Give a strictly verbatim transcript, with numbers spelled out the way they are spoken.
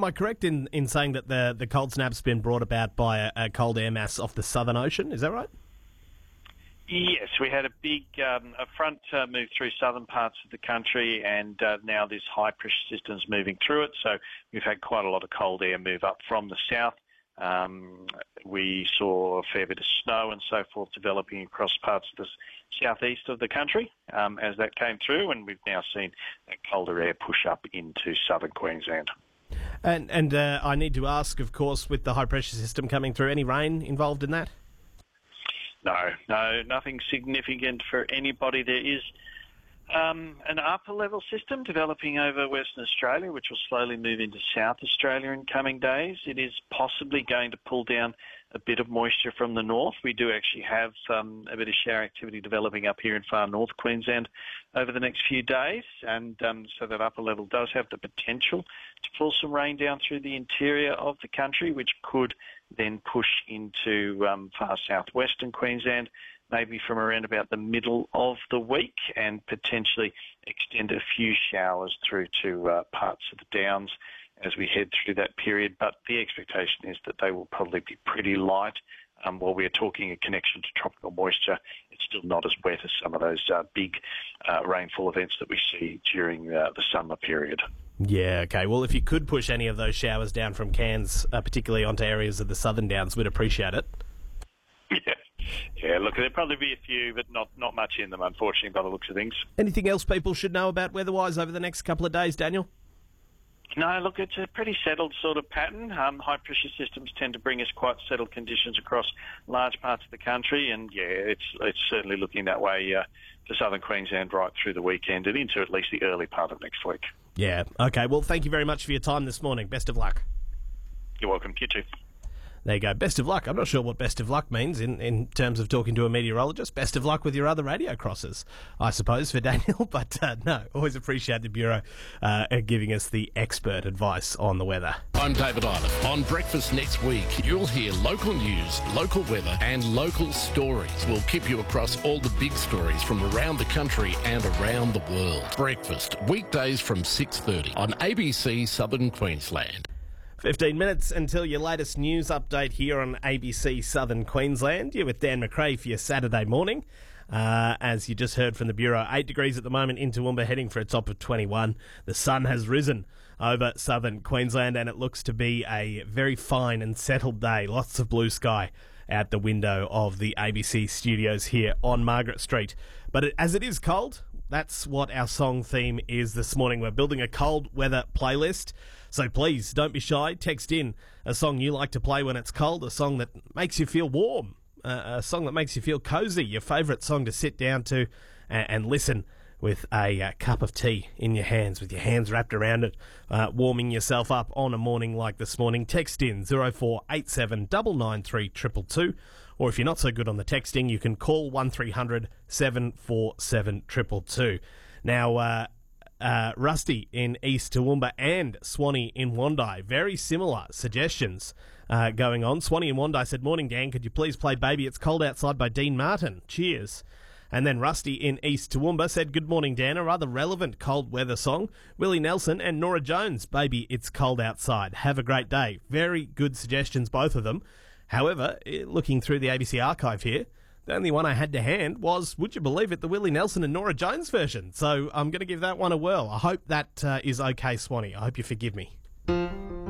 Am I correct in, in saying that the, the cold snap's been brought about by a, a cold air mass off the Southern Ocean? Is that right? Yes, we had a big um, a front uh, move through southern parts of the country, and uh, now this high pressure system's moving through it. So we've had quite a lot of cold air move up from the south. Um, we saw a fair bit of snow and so forth developing across parts of the southeast of the country um, as that came through, and we've now seen that colder air push up into southern Queensland. And and uh, I need to ask, of course, with the high pressure system coming through, any rain involved in that? No, no, nothing significant for anybody. There is um, an upper level system developing over Western Australia, which will slowly move into South Australia in coming days. It is possibly going to pull down a bit of moisture from the north. We do actually have um, a bit of shower activity developing up here in far north Queensland over the next few days, and um, so that upper level does have the potential to pull some rain down through the interior of the country, which could then push into um, far southwestern Queensland, maybe from around about the middle of the week, and potentially extend a few showers through to uh, parts of the Downs as we head through that period. But the expectation is that they will probably be pretty light. Um, while we are talking a connection to tropical moisture, it's still not as wet as some of those uh, big uh, rainfall events that we see during uh, the summer period. Yeah, okay. Well, if you could push any of those showers down from Cairns, uh, particularly onto areas of the Southern Downs, we'd appreciate it. Yeah, yeah. Look, there'll probably be a few, but not, not much in them, unfortunately, by the looks of things. Anything else people should know about weather-wise over the next couple of days, Daniel? No, look, it's a pretty settled sort of pattern. Um, high-pressure systems tend to bring us quite settled conditions across large parts of the country, and, yeah, it's it's certainly looking that way uh, for southern Queensland right through the weekend and into at least the early part of next week. Yeah, okay. Well, thank you very much for your time this morning. Best of luck. You're welcome. You too. There you go. Best of luck. I'm not sure what best of luck means in, in terms of talking to a meteorologist. Best of luck with your other radio crosses, I suppose, for Daniel. But uh, no, always appreciate the Bureau uh, giving us the expert advice on the weather. I'm David Island. On Breakfast next week, you'll hear local news, local weather and local stories. We'll keep you across all the big stories from around the country and around the world. Breakfast, weekdays from six thirty on A B C Southern Queensland. fifteen minutes until your latest news update here on A B C Southern Queensland. You're with Dan McRae for your Saturday morning. Uh, as you just heard from the Bureau, eight degrees at the moment in Toowoomba, heading for a top of twenty-one. The sun has risen over southern Queensland, and it looks to be a very fine and settled day. Lots of blue sky out the window of the A B C studios here on Margaret Street. But it, as it is cold, that's what our song theme is this morning. We're building a cold weather playlist. So please, don't be shy. Text in a song you like to play when it's cold, a song that makes you feel warm, uh, a song that makes you feel cosy, your favourite song to sit down to and, and listen with a uh, cup of tea in your hands, with your hands wrapped around it, uh, warming yourself up on a morning like this morning. Text in zero four eight seven nine nine three two two two, or if you're not so good on the texting, you can call one three hundred seven four seven two two two. Now, uh, Uh, Rusty in East Toowoomba and Swanee in Wondai. Very similar suggestions uh, going on. Swanee in Wondai said, "Morning, Dan. Could you please play Baby It's Cold Outside by Dean Martin? Cheers." And then Rusty in East Toowoomba said, "Good morning, Dan. A rather relevant cold weather song. Willie Nelson and Nora Jones, Baby It's Cold Outside. Have a great day." Very good suggestions, both of them. However, looking through the A B C archive here, the only one I had to hand was, would you believe it, the Willie Nelson and Nora Jones version. So I'm going to give that one a whirl. I hope that uh, is okay, Swanee. I hope you forgive me.